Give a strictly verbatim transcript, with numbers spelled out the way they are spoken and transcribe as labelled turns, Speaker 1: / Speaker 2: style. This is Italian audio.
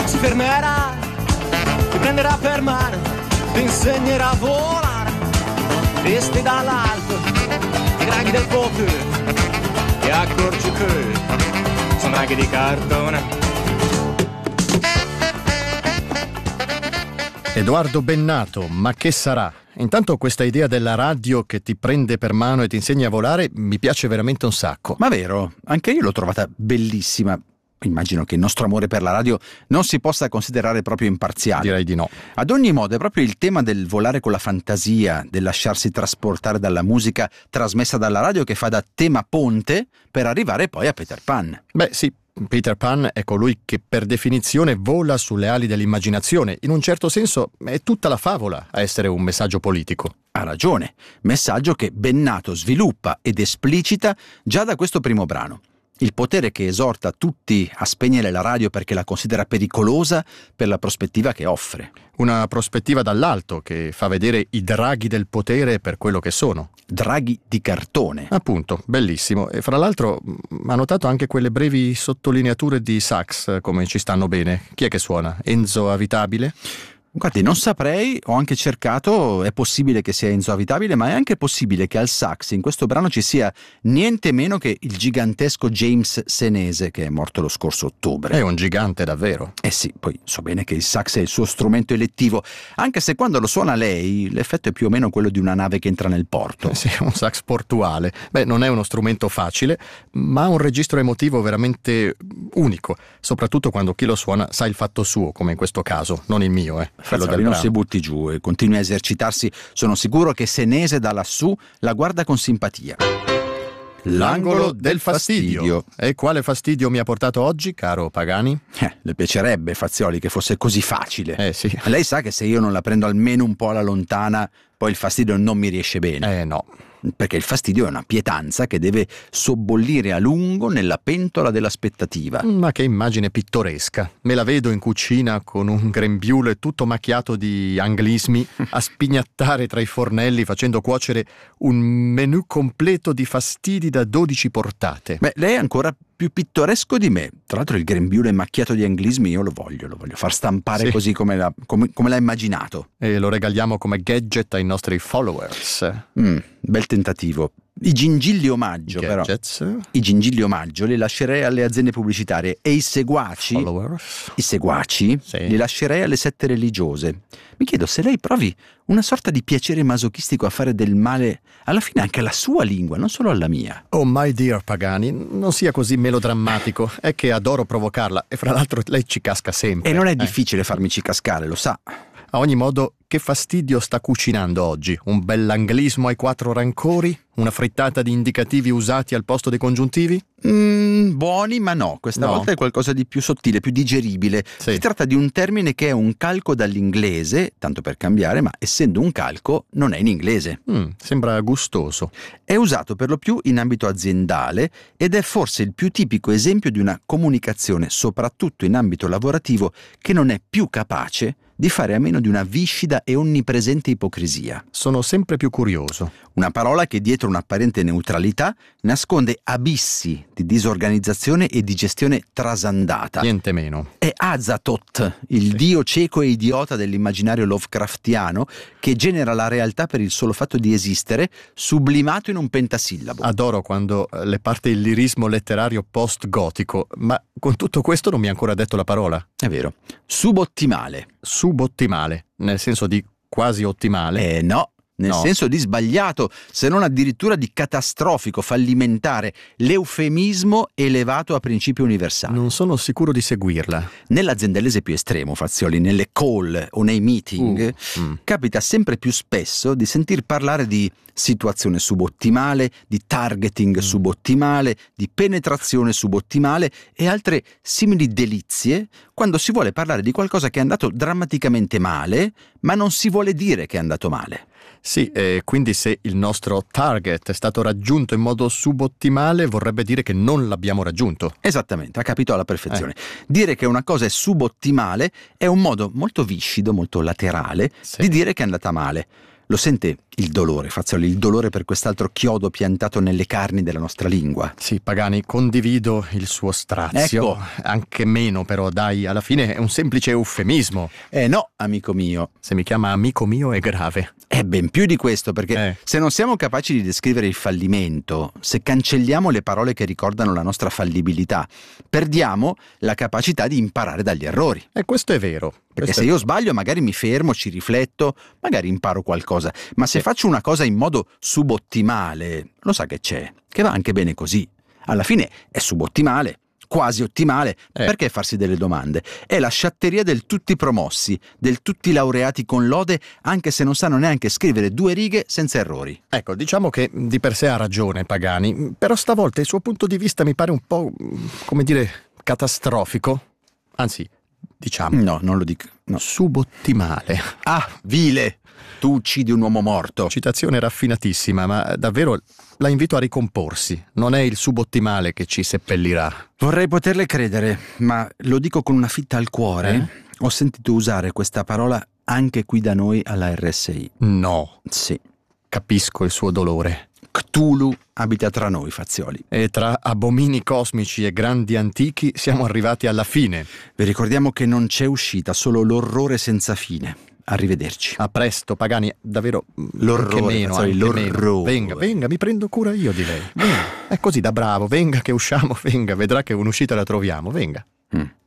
Speaker 1: si fermerà, ti prenderà per mano, ti insegnerà a volare, visti dall'alto, i draghi del potere, e accorgi che sono draghi di cartone.
Speaker 2: Edoardo Bennato, ma che sarà? Intanto questa idea della radio che ti prende per mano e ti insegna a volare mi piace veramente un sacco.
Speaker 3: Ma vero, anche io l'ho trovata bellissima. Immagino che il nostro amore per la radio non si possa considerare proprio imparziale.
Speaker 2: Direi di no.
Speaker 3: Ad ogni modo è proprio il tema del volare con la fantasia, del lasciarsi trasportare dalla musica trasmessa dalla radio che fa da tema ponte per arrivare poi a Peter Pan.
Speaker 2: Beh sì, Peter Pan è colui che per definizione vola sulle ali dell'immaginazione. In un certo senso è tutta la favola a essere un messaggio politico.
Speaker 3: Ha ragione, messaggio che Bennato sviluppa ed esplicita già da questo primo brano. Il potere che esorta tutti a spegnere la radio perché la considera pericolosa per la prospettiva che offre.
Speaker 2: Una prospettiva dall'alto che fa vedere i draghi del potere per quello che sono.
Speaker 3: Draghi di cartone.
Speaker 2: Appunto, bellissimo. E fra l'altro ha notato anche quelle brevi sottolineature di sax come ci stanno bene. Chi è che suona? Enzo Avitabile?
Speaker 3: Guardi, non saprei, ho anche cercato, è possibile che sia Enzo Avitabile, ma è anche possibile che al sax in questo brano ci sia niente meno che il gigantesco James Senese, che è morto lo scorso ottobre.
Speaker 2: È un gigante davvero.
Speaker 3: Eh sì, poi so bene che il sax è il suo strumento elettivo, anche se quando lo suona lei l'effetto è più o meno quello di una nave che entra nel porto.
Speaker 2: Eh sì, un sax portuale. Beh, non è uno strumento facile, ma ha un registro emotivo veramente unico, soprattutto quando chi lo suona sa il fatto suo, come in questo caso, non il mio, eh.
Speaker 3: Fazzoli, non si butti giù e continui a esercitarsi. Sono sicuro che Senese da lassù la guarda con simpatia.
Speaker 2: L'angolo del fastidio. E quale fastidio mi ha portato oggi, caro Pagani?
Speaker 3: Eh, le piacerebbe, Fazioli, che fosse così facile.
Speaker 2: Eh sì.
Speaker 3: Lei sa che se io non la prendo almeno un po' alla lontana, poi il fastidio non mi riesce bene.
Speaker 2: Eh no.
Speaker 3: Perché il fastidio è una pietanza che deve sobbollire a lungo nella pentola dell'aspettativa.
Speaker 2: Ma che immagine pittoresca. Me la vedo in cucina con un grembiule tutto macchiato di anglismi a spignattare tra i fornelli facendo cuocere un menù completo di fastidi da dodici portate.
Speaker 3: Beh, lei è ancora più pittoresco di me. Tra l'altro il grembiule macchiato di anglismi io lo voglio, lo voglio far stampare sì. Così come l'ha, come, come l'ha immaginato.
Speaker 2: E lo regaliamo come gadget ai nostri followers.
Speaker 3: Mm, bel tentativo. I gingilli omaggio
Speaker 2: Gadgets.
Speaker 3: però i gingilli omaggio li lascerei alle aziende pubblicitarie e i seguaci
Speaker 2: Followers.
Speaker 3: i seguaci
Speaker 2: sì.
Speaker 3: li lascerei alle sette religiose. Mi chiedo se lei provi una sorta di piacere masochistico a fare del male alla fine anche alla sua lingua, non solo alla mia.
Speaker 2: Oh my dear Pagani, non sia così melodrammatico, è che adoro provocarla e fra l'altro lei ci casca sempre.
Speaker 3: E non è
Speaker 2: eh.
Speaker 3: difficile farmici cascare, lo sa.
Speaker 2: A ogni modo, che fastidio sta cucinando oggi? Un bell'anglismo ai quattro rancori? Una frittata di indicativi usati al posto dei congiuntivi?
Speaker 3: Mm, buoni, ma no. Questa
Speaker 2: no.
Speaker 3: volta è qualcosa di più sottile, più digeribile.
Speaker 2: Sì.
Speaker 3: Si tratta di un termine che è un calco dall'inglese, tanto per cambiare, ma essendo un calco non è in inglese.
Speaker 2: Mm, sembra gustoso.
Speaker 3: È usato per lo più in ambito aziendale ed è forse il più tipico esempio di una comunicazione, soprattutto in ambito lavorativo, che non è più capace di fare a meno di una viscida e onnipresente ipocrisia.
Speaker 2: Sono sempre più curioso.
Speaker 3: Una parola che dietro un'apparente neutralità nasconde abissi di disorganizzazione e di gestione trasandata.
Speaker 2: Niente meno.
Speaker 3: È Azathoth, il
Speaker 2: sì.
Speaker 3: dio cieco e idiota dell'immaginario Lovecraftiano che genera la realtà per il solo fatto di esistere, sublimato in un pentasillabo.
Speaker 2: Adoro quando le parte il lirismo letterario post-gotico, ma con tutto questo non mi ha ancora detto la parola.
Speaker 3: È vero. Subottimale.
Speaker 2: Subottimale, nel senso di quasi ottimale.
Speaker 3: Eh no. Nel
Speaker 2: no.
Speaker 3: senso di sbagliato, se non addirittura di catastrofico, fallimentare, l'eufemismo elevato a principio universale.
Speaker 2: Non sono sicuro di seguirla.
Speaker 3: Nell'aziendalese più estremo, Fazioli, nelle call o nei meeting,
Speaker 2: uh, mm.
Speaker 3: capita sempre più spesso di sentir parlare di situazione subottimale, di targeting mm. subottimale, di penetrazione subottimale e altre simili delizie quando si vuole parlare di qualcosa che è andato drammaticamente male, ma non si vuole dire che è andato male.
Speaker 2: Sì, e quindi se il nostro target è stato raggiunto in modo subottimale vorrebbe dire che non l'abbiamo raggiunto.
Speaker 3: Esattamente, ha capito alla perfezione.
Speaker 2: Eh.
Speaker 3: Dire che una cosa è subottimale è un modo molto viscido, molto laterale
Speaker 2: sì.
Speaker 3: di dire che è andata male. Lo sente il dolore, Fazzoli, il dolore per quest'altro chiodo piantato nelle carni della nostra lingua?
Speaker 2: Sì, Pagani, condivido il suo strazio.
Speaker 3: Ecco.
Speaker 2: Anche meno, però, dai, alla fine è un semplice eufemismo.
Speaker 3: Eh no, amico mio.
Speaker 2: Se mi chiama amico mio è grave.
Speaker 3: È ben più di questo, perché
Speaker 2: Eh.
Speaker 3: se non siamo capaci di descrivere il fallimento, se cancelliamo le parole che ricordano la nostra fallibilità, perdiamo la capacità di imparare dagli errori.
Speaker 2: E questo è vero.
Speaker 3: Perché
Speaker 2: Questo
Speaker 3: se
Speaker 2: è-
Speaker 3: io sbaglio magari mi fermo, ci rifletto, magari imparo qualcosa, ma se
Speaker 2: Sì.
Speaker 3: faccio una cosa in modo subottimale, lo sa che c'è, che va anche bene così. Alla fine è subottimale, quasi ottimale,
Speaker 2: Eh.
Speaker 3: perché farsi delle domande? È la sciatteria del tutti promossi, del tutti laureati con lode, anche se non sanno neanche scrivere due righe senza errori.
Speaker 2: Ecco, diciamo che di per sé ha ragione Pagani, però stavolta il suo punto di vista mi pare un po', come dire, catastrofico. Anzi, diciamo,
Speaker 3: No, non lo dico. No.
Speaker 2: subottimale.
Speaker 3: Ah, vile! Tu uccidi un uomo morto.
Speaker 2: Citazione raffinatissima, ma davvero la invito a ricomporsi. Non è il subottimale che ci seppellirà.
Speaker 3: Vorrei poterle credere, ma lo dico con una fitta al cuore.
Speaker 2: Eh?
Speaker 3: Ho sentito usare questa parola anche qui da noi alla R S I.
Speaker 2: No,
Speaker 3: Sì.
Speaker 2: capisco il suo dolore.
Speaker 3: Cthulhu abita tra noi, Fazioli.
Speaker 2: E tra abomini cosmici e grandi antichi siamo arrivati alla fine.
Speaker 3: Vi ricordiamo che non c'è uscita, solo l'orrore senza fine. Arrivederci.
Speaker 2: A presto, Pagani, davvero
Speaker 3: L'orrore,
Speaker 2: anche meno,
Speaker 3: Fazzoli,
Speaker 2: anche meno.
Speaker 3: l'orrore.
Speaker 2: Venga, venga, mi prendo cura io di lei. Venga. È così da bravo, venga che usciamo, venga, vedrà che un'uscita la troviamo, venga.
Speaker 3: Mm.